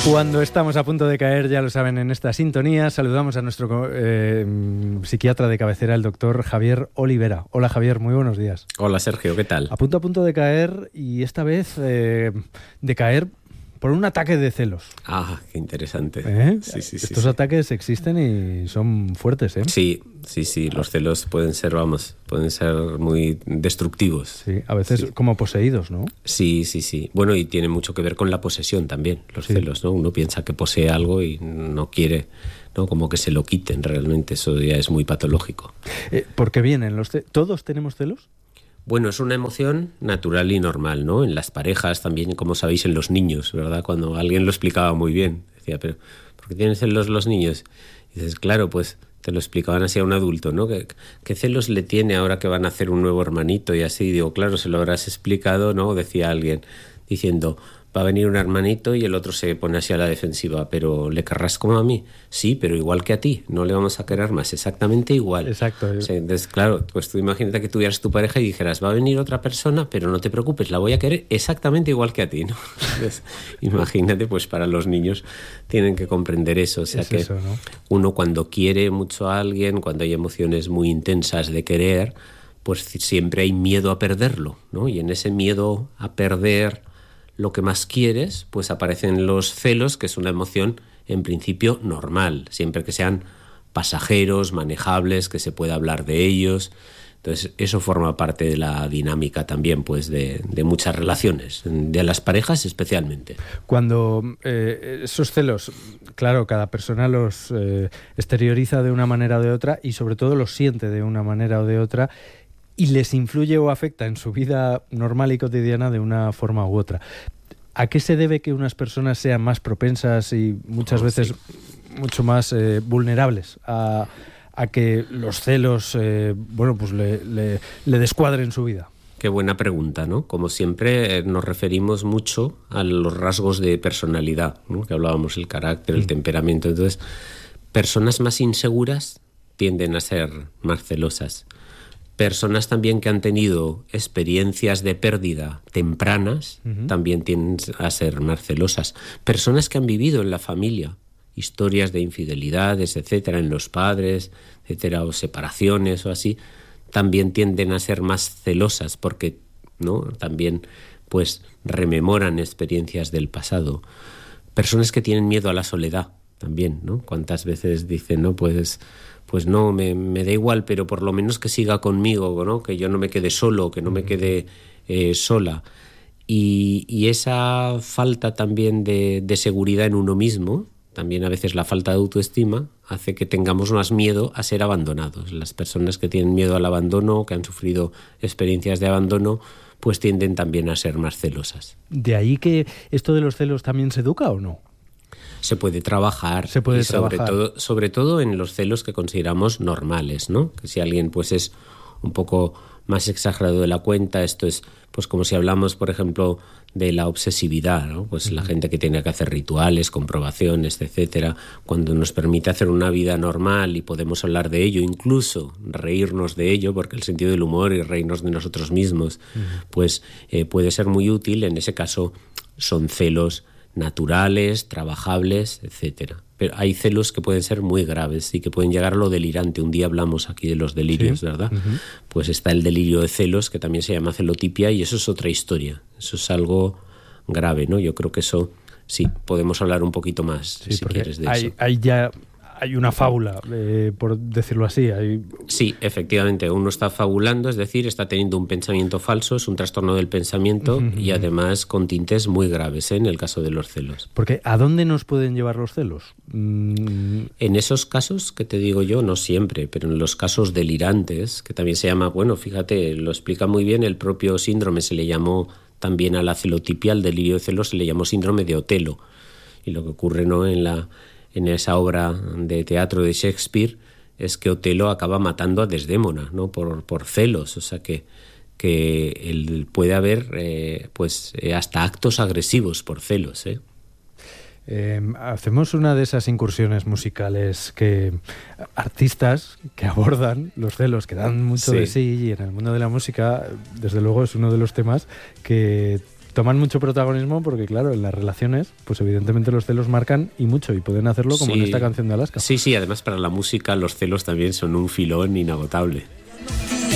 Cuando estamos a punto de caer, ya lo saben, en esta sintonía, saludamos a nuestro psiquiatra de cabecera, el doctor Javier Olivera. Hola Javier, muy buenos días. Hola Sergio, ¿qué tal? A punto de caer, y esta vez de caer por un ataque de celos. Ah, qué interesante. Estos ataques existen y son fuertes, ¿eh? Sí, los celos pueden ser muy destructivos. Sí, a veces como poseídos, ¿no? Sí. Bueno, y tiene mucho que ver con la posesión también, los celos, ¿no? Uno piensa que posee algo y no quiere, ¿no? Como que se lo quiten realmente, eso ya es muy patológico. ¿Por qué vienen los celos? ¿Todos tenemos celos? Bueno, es una emoción natural y normal, ¿no? En las parejas también, como sabéis, en los niños, ¿verdad? Cuando alguien lo explicaba muy bien, decía, pero ¿por qué tienen celos los niños? Y dices, claro, pues te lo explicaban así a un adulto, ¿no? ¿Qué celos le tiene ahora que van a hacer un nuevo hermanito? Y así, digo, claro, se lo habrás explicado, ¿no? Decía alguien, diciendo, va a venir un hermanito y el otro se pone así a la defensiva, pero ¿le querrás como a mí? Sí, pero igual que a ti, no le vamos a querer más, exactamente igual. Exacto. O sea, entonces, claro, pues tú imagínate que tuvieras tu pareja y dijeras, va a venir otra persona, pero no te preocupes, la voy a querer exactamente igual que a ti, ¿no? Entonces, imagínate, pues para los niños tienen que comprender eso, o sea que eso, ¿no? Uno cuando quiere mucho a alguien, cuando hay emociones muy intensas de querer, pues siempre hay miedo a perderlo, ¿no? Y en ese miedo a perder lo que más quieres, pues aparecen los celos, que es una emoción en principio normal, siempre que sean pasajeros, manejables, que se pueda hablar de ellos. Entonces eso forma parte de la dinámica también, pues de muchas relaciones, de las parejas especialmente. Cuando esos celos, claro, cada persona los exterioriza de una manera o de otra y sobre todo los siente de una manera o de otra, y les influye o afecta en su vida normal y cotidiana de una forma u otra. ¿A qué se debe que unas personas sean más propensas y muchas veces mucho más vulnerables a que los celos pues le descuadren su vida? Qué buena pregunta, ¿no? Como siempre nos referimos mucho a los rasgos de personalidad, ¿no? Que hablábamos, el carácter, el temperamento. Entonces, personas más inseguras tienden a ser más celosas. Personas también que han tenido experiencias de pérdida tempranas también tienden a ser más celosas. Personas que han vivido en la familia historias de infidelidades, etcétera, en los padres, etcétera, o separaciones o así, también tienden a ser más celosas porque, ¿no? También pues rememoran experiencias del pasado. Personas que tienen miedo a la soledad también, ¿no? ¿Cuántas veces dicen, no, pues no, me da igual, pero por lo menos que siga conmigo, ¿no? Que yo no me quede solo, que no me quede sola. Y esa falta también de seguridad en uno mismo, también a veces la falta de autoestima, hace que tengamos más miedo a ser abandonados. Las personas que tienen miedo al abandono, que han sufrido experiencias de abandono, pues tienden también a ser más celosas. ¿De ahí que esto de los celos también se educa o no? Se puede trabajar, sobre todo en los celos que consideramos normales, ¿no? Que si alguien pues es un poco más exagerado de la cuenta, esto es pues como si hablamos, por ejemplo, de la obsesividad, ¿no? Pues la gente que tiene que hacer rituales, comprobaciones, etcétera, cuando nos permite hacer una vida normal y podemos hablar de ello, incluso reírnos de ello, porque el sentido del humor y reírnos de nosotros mismos, pues puede ser muy útil. En ese caso son celos naturales, trabajables, etcétera. Pero hay celos que pueden ser muy graves y que pueden llegar a lo delirante. Un día hablamos aquí de los delirios, ¿verdad? Pues está el delirio de celos, que también se llama celotipia, y eso es otra historia. Eso es algo grave, ¿no? Yo creo que eso sí, podemos hablar un poquito más, si quieres, de eso. Ahí ya hay una fábula, por decirlo así. Sí, efectivamente, uno está fabulando, es decir, está teniendo un pensamiento falso, es un trastorno del pensamiento y además con tintes muy graves, en el caso de los celos. Porque ¿a dónde nos pueden llevar los celos? En esos casos, que te digo yo, no siempre, pero en los casos delirantes, que también se llama, bueno, fíjate, lo explica muy bien, el propio síndrome se le llamó también a la celotipia, al delirio de celos se le llamó síndrome de Otelo. Y lo que ocurre, ¿no?, en esa obra de teatro de Shakespeare es que Otelo acaba matando a Desdémona, ¿no?, por celos. O sea que él puede haber hasta actos agresivos por celos, ¿eh? Hacemos una de esas incursiones musicales que artistas que abordan los celos, que dan mucho de sí, y en el mundo de la música, desde luego, es uno de los temas que toman mucho protagonismo porque, claro, en las relaciones, pues evidentemente los celos marcan y mucho, y pueden hacerlo como en esta canción de Alaska. Sí, además para la música los celos también son un filón inagotable.